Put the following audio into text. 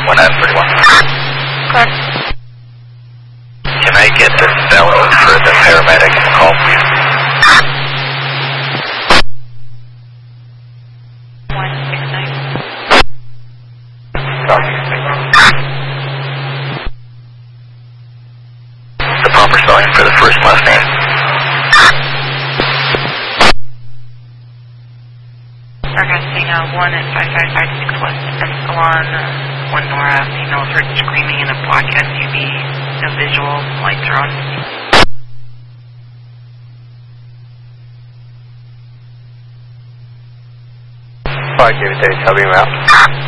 1931. Good. Can I get the download for the paramedic call, please? 169. The proper spelling for the first and last name. Requesting 1 at 5556 West Escalon, 1 Nora, female heard screaming in a black SUV, no visual, lights are on. 5 David Day, help me out.